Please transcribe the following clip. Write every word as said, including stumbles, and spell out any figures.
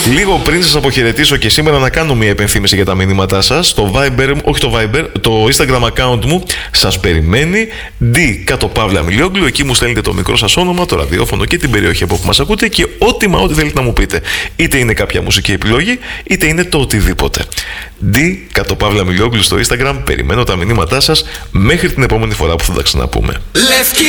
Λίγο πριν σας αποχαιρετήσω και σήμερα να κάνω μια επενθύμηση για τα μηνύματά σας. Το Viber, όχι το Viber, το Instagram account μου σας περιμένει. D κάτω παύλα Μιλόγλου. Εκεί μου στέλνετε το μικρό σας όνομα, το ραδιόφωνο και την περιοχή από που μας ακούτε και ό,τι μα ό,τι θέλετε να μου πείτε. Είτε είναι κάποια μουσική επιλογή, είτε είναι το οτιδήποτε. D κάτω παύλα Μιλόγλου στο Instagram. Περιμένω τα μηνύματά σας μέχρι την επόμενη φορά που θα τα ξαναπούμε.